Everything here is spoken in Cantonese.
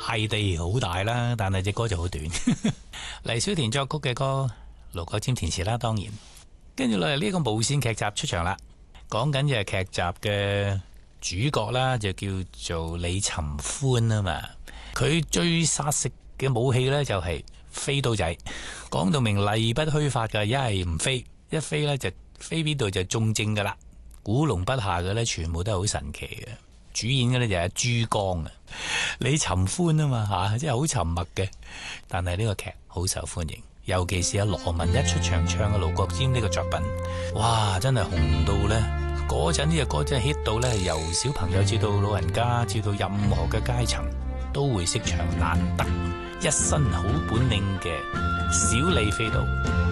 大地好大啦，但係隻歌就好短。黎小田作曲嘅歌，盧國沾填詞啦，當然。跟住落嚟呢個無線劇集出場啦，講緊嘅劇集嘅主角啦，就叫做李尋歡啊嘛。佢最殺食嘅武器呢，就係飛刀仔，講到明例不虛發噶，一係唔飛，一飛呢就飛邊度就中正噶啦。古龍筆下嘅呢，全部都係好神奇嘅。主演嘅呢，就係珠江啊，李尋歡啊嘛吓，真係好沉默嘅。但係呢個劇好受歡迎，尤其是阿羅文一出場唱嘅盧國沾呢個作品，哇，真係紅到呢。嗰陣呢隻歌真係 hit 到呢，由小朋友至到老人家，至到任何嘅階層都會識唱，難得一身好本領嘅小李飛刀。